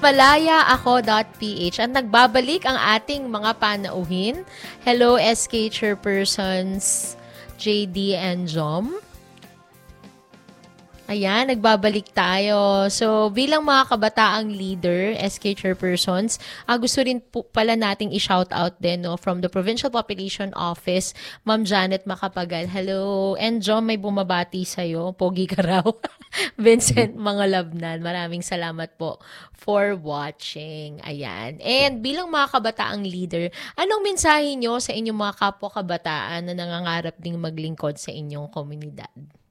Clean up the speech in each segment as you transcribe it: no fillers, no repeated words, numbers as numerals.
malayaako.ph at nagbabalik ang ating mga panauhin. Hello, SK Chairpersons JD and Jom. Ayan, nagbabalik tayo. So, bilang mga kabataang leader, SK Chairpersons, gusto rin po pala nating i-shoutout din from the Provincial Population Office, Ma'am Janet Macapagal. Hello. And John, may bumabati sa'yo. Pogi ka raw. Vincent Mangalabnan, maraming salamat po for watching. Ayan. And bilang mga kabataang leader, anong mensahe nyo sa inyong mga kapwa kabataan na nangangarap ding maglingkod sa inyong komunidad?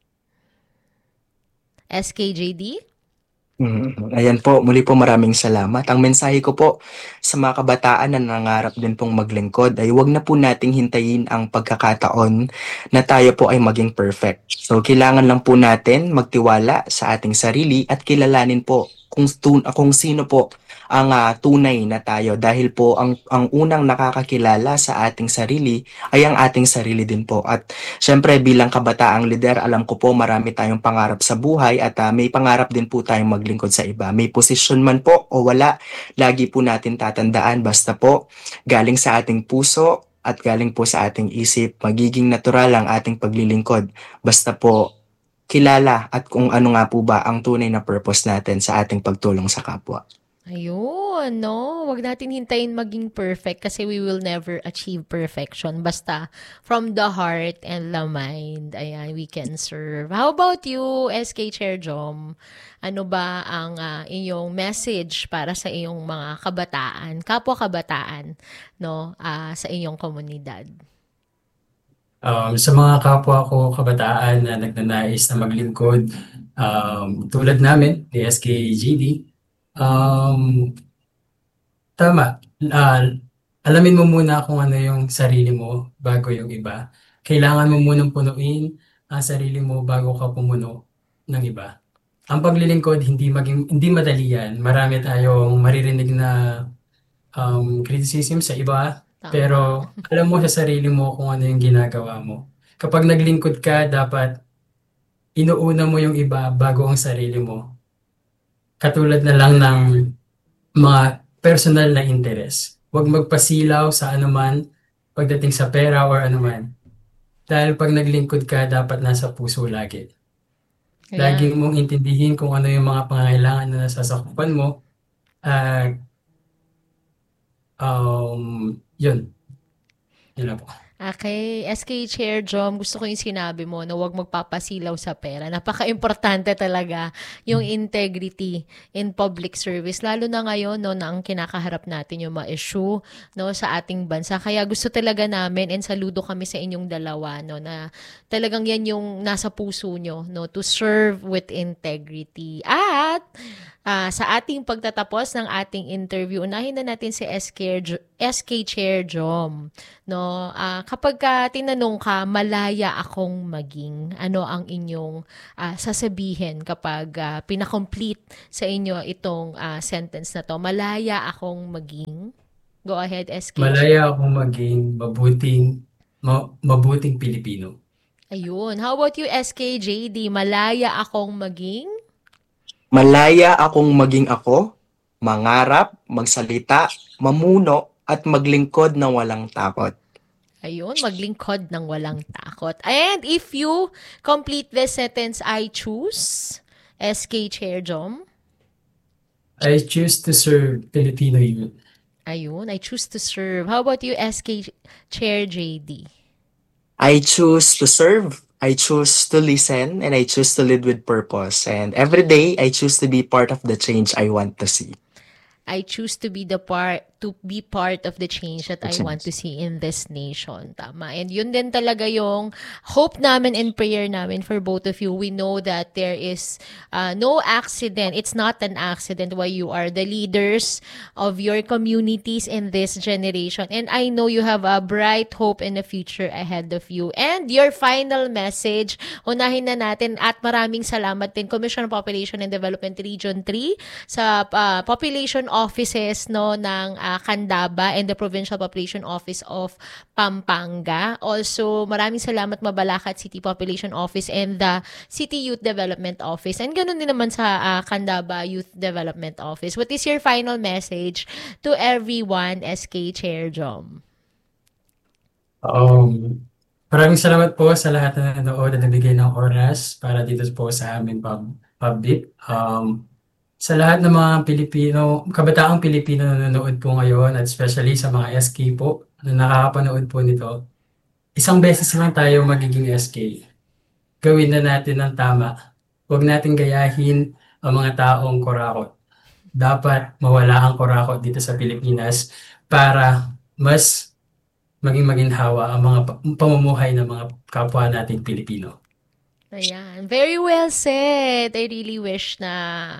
SKJD? Ayan po, muli po maraming salamat. Ang mensahe ko po sa mga kabataan na nangangarap din pong maglingkod ay huwag na po nating hintayin ang pagkakataon na tayo po ay maging perfect. So, kailangan lang po natin magtiwala sa ating sarili at kilalanin po kung sino po ang tunay na tayo dahil po ang unang nakakakilala sa ating sarili ay ang ating sarili din po. At syempre bilang kabataang lider, alam ko po marami tayong pangarap sa buhay at may pangarap din po tayong maglingkod sa iba. May posisyon man po o wala, lagi po natin tatandaan basta po galing sa ating puso at galing po sa ating isip, magiging natural ang ating paglilingkod. Basta po kilala at kung ano nga po ba ang tunay na purpose natin sa ating pagtulong sa kapwa. Ayun, no? Huwag natin hintayin maging perfect kasi we will never achieve perfection. Basta from the heart and the mind, ayan, we can serve. How about you, SK Chair Jom? Ano ba ang inyong message para sa iyong mga kabataan, kapwa-kabataan, no, sa inyong komunidad? Sa mga kapwa ko kabataan na nagnanais na maglingkod, tulad namin ni SKGD, tama. Alamin mo muna kung ano yung sarili mo bago yung iba. Kailangan mo munang punuin ang sarili mo bago ka pumuno ng iba. Ang paglilingkod hindi madali yan. Marami tayong maririnig na criticism sa iba, pero alam mo sa sarili mo kung ano yung ginagawa mo. Kapag naglingkod ka, dapat inuuna mo yung iba bago ang sarili mo. Katulad na lang ng mga personal na interest. Huwag magpasilaw sa anuman pagdating sa pera or anuman. Dahil pag naglingkod ka, dapat nasa puso lagi. Lagi mong intindihin kung ano yung mga pangangailangan na nasasakupan mo. Yun. Yun na po. Okay, SK Chair Jom, gusto ko yung sinabi mo na huwag magpapasilaw sa pera. Napaka-importante talaga yung integrity in public service. Lalo na ngayon, no, na ang kinakaharap natin yung mga issue, no, sa ating bansa. Kaya gusto talaga namin, and saludo kami sa inyong dalawa, no, na talagang yan yung nasa puso nyo, no, to serve with integrity. At sa ating pagtatapos ng ating interview, unahin na natin si SK Chair Jom. No, kapag tinanong ka, malaya akong maging, ano ang inyong sasabihin kapag pinacomplete sa inyo itong sentence na to? Malaya akong maging. Go ahead, SK. Malaya akong maging mabuting Pilipino. Ayun. How about you, SKJD? Malaya akong maging? Malaya akong maging ako, mangarap, magsalita, mamuno, at maglingkod ng walang takot. Ayun, maglingkod ng walang takot. And if you complete this sentence, I choose, SK Chair Jom? I choose to serve Filipino youth. Ayun, I choose to serve. How about you, SK Chair JD? I choose to serve. I choose to listen, and I choose to lead with purpose. And every day, I choose to be part of the change I want to see. I choose to be part of the change that I want to see in this nation. Tama. And yun din talaga yung hope namin and prayer namin for both of you. We know that there is no accident. It's not an accident why you are the leaders of your communities in this generation. And I know you have a bright hope in the future ahead of you. And your final message, unahin na natin, at maraming salamat din Commission on Population and Development Region 3 sa population offices, no, ng Candaba and the Provincial Population Office of Pampanga. Also, maraming salamat Mabalacat City Population Office and the City Youth Development Office. And ganun din naman sa Candaba Youth Development Office. What is your final message to everyone, SK Chair Jom? Maraming salamat po sa lahat na nanood at nabigay ng oras para dito po sa aming public. Sa lahat ng mga kabataang Pilipino na nanonood po ngayon at especially sa mga SK po na nakakapanood po nito, isang beses lang tayo magiging SK. Gawin na natin ang tama. Huwag natin gayahin ang mga taong kurakot. Dapat mawala ang kurakot dito sa Pilipinas para mas maging maginhawa ang mga pamumuhay ng mga kapwa nating Pilipino. Ayan. Very well said. I really wish na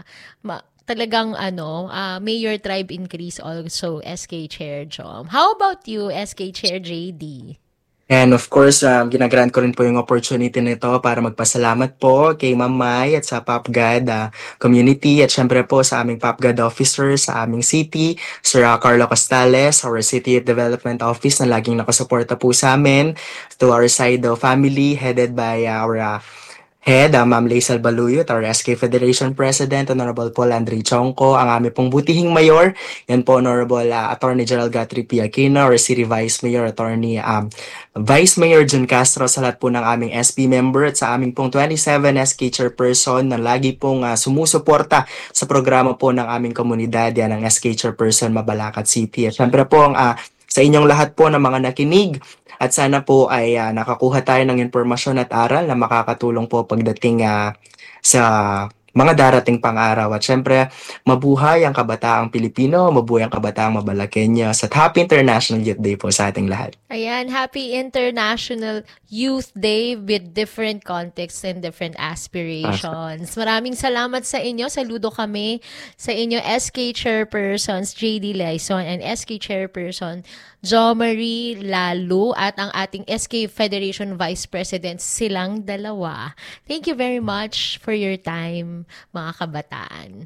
talagang may your tribe increase also, SK Chair Jom. How about you, SK Chair JD? And of course, ginagrant ko rin po yung opportunity nito para magpasalamat po kay Ma'am Mai at sa PopGad community at syempre po sa aming PopGad officer sa aming city, Sir Carlo Costales, our City Development Office na laging nakasuporta po sa amin, to our Saido family headed by our Head, Ma'am Laisel Baluyot, our SK Federation President, Honorable Paul Andre Chongco, ang aming pong butihing mayor, yan po Honorable Attorney General Guthrie P. Aquino, our City Vice Mayor, Attorney Vice Mayor Jun Castro, sa lahat po ng aming SP member at sa aming pong 27 SK Chairperson na lagi pong sumusuporta sa programa po ng aming komunidad, yan ang SK Chairperson Mabalacat City. At syempre po sa inyong lahat po ng mga nakinig, at sana po ay nakakuha tayo ng impormasyon at aral na makakatulong po pagdating sa mga darating pang-araw. At syempre, mabuhay ang kabataang Pilipino, mabuhay ang kabataang Mabalaqueños, at Happy International Youth Day po sa ating lahat. Ayan, Happy International Youth Day with different contexts and different aspirations. Maraming salamat sa inyo. Saludo kami sa inyo, SK Chairpersons JD Laison and SK Chairperson Jo Marie Lalu at ang ating SK Federation Vice President, silang dalawa. Thank you very much for your time, mga kabataan.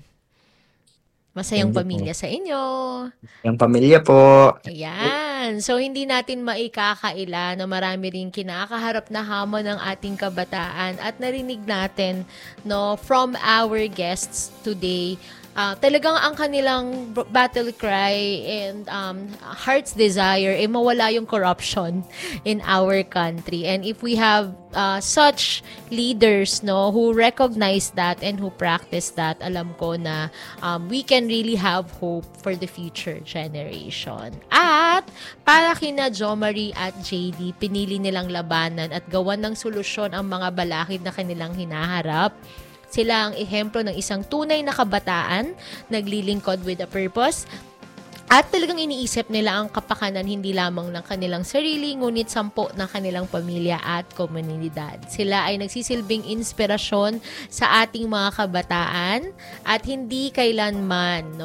Masayang pamilya sa inyo. Yung pamilya po. Ayan. So, hindi natin maikakaila na marami rin kinakaharap na hamon ng ating kabataan at narinig natin from our guests today. Talagang ang kanilang battle cry and heart's desire ay mawala yung corruption in our country. And if we have such leaders who recognize that and who practice that, alam ko na we can really have hope for the future generation. At para kina Jo Marie at JD, pinili nilang labanan at gawan ng solusyon ang mga balakid na kanilang hinaharap. Sila ang ehemplo ng isang tunay na kabataan, naglilingkod with a purpose, at talagang iniisip nila ang kapakanan hindi lamang ng kanilang sarili, ngunit sampo ng kanilang pamilya at komunidad. Sila ay nagsisilbing inspirasyon sa ating mga kabataan at hindi kailanman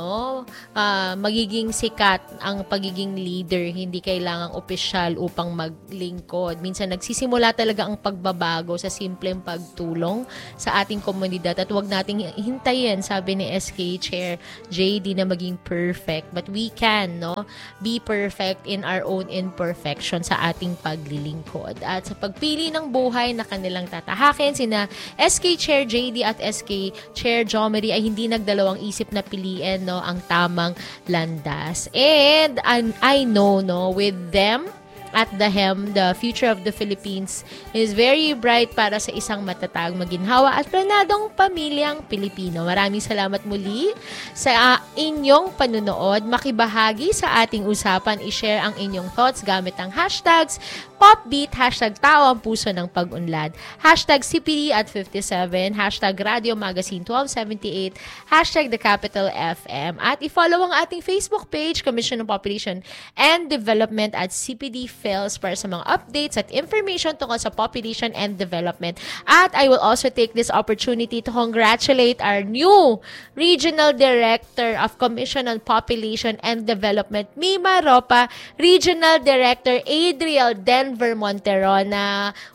magiging sikat ang pagiging leader, hindi kailangang opisyal upang maglingkod. Minsan nagsisimula talaga ang pagbabago sa simpleng pagtulong sa ating komunidad at huwag nating hintayin, sabi ni SK Chair JD, na maging perfect, but we can be perfect in our own imperfection sa ating paglilingkod. At sa pagpili ng buhay na kanilang tatahakin, sina SK Chair JD at SK Chair Jo Marie ay hindi nagdalawang isip na piliin ang tamang landas. And I know with them at the helm, the future of the Philippines is very bright para sa isang matatag, maginhawa at planadong pamilyang Pilipino. Maraming salamat muli sa inyong panunood. Makibahagi sa ating usapan, i-share ang inyong thoughts gamit ang hashtags Popbeat, hashtag Tao ang Puso ng Pag-unlad, hashtag CPD at 57, hashtag Radio Magazine 1278, hashtag The Capital FM, at i-follow ang ating Facebook page, Commission on Population and Development at CPD Phils para sa mga updates at information tungkol sa population and development. At I will also take this opportunity to congratulate our new Regional Director of Commission on Population and Development, Mima Ropa, Regional Director Adriel Denver Montero, na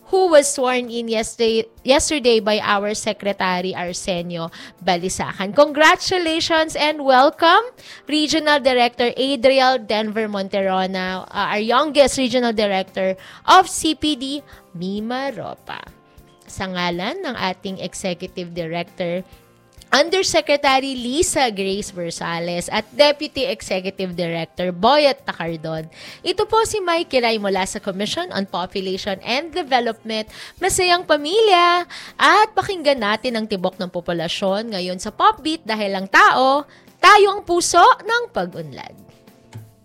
who was sworn in yesterday by our Secretary Arsenio Balisacan. Congratulations and welcome, Regional Director Adriel Denver Monterona, our youngest Regional Director of CPD, Mima Ropa. Sa ngalan ng ating Executive Director, Undersecretary Lisa Grace Versales at Deputy Executive Director Boyet Tacardon. Ito po si Mike Kiray mula sa Commission on Population and Development. Masayang pamilya at pakinggan natin ang tibok ng populasyon ngayon sa Popbeat dahil ang tao, tayo ang puso ng pag-unlad.